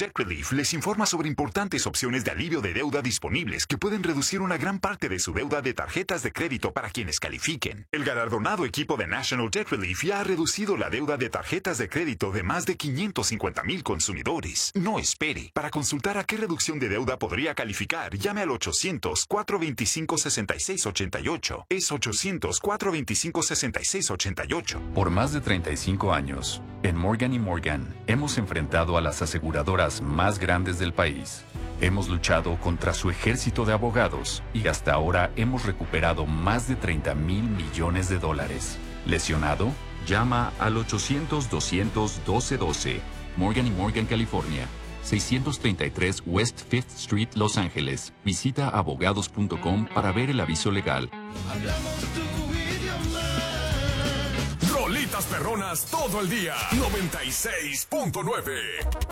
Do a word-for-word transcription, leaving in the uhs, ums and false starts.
Debt Relief les informa sobre importantes opciones de alivio de deuda disponibles que pueden reducir una gran parte de su deuda de tarjetas de crédito para quienes califiquen. El galardonado equipo de National Debt Relief ya ha reducido la deuda de tarjetas de crédito de más de quinientos cincuenta mil consumidores. No espere. Para consultar a qué reducción de deuda podría calificar, llame al ochocientos, cuatro veinticinco, sesenta y seis ochenta y ocho. Es ochocientos, cuatro veinticinco, sesenta y seis ochenta y ocho. Por más de treinta y cinco años, en Morgan y Morgan hemos enfrentado a las aseguradoras más grandes del país. Hemos luchado contra su ejército de abogados y hasta ahora hemos recuperado más de treinta mil millones de dólares. ¿Lesionado? Llama al ochocientos, doscientos, doce doce. Morgan y Morgan, California. seiscientos treinta y tres West Fifth Street, Los Ángeles. Visita abogados punto com para ver el aviso legal. Rolitas perronas todo el día. noventa y seis punto nueve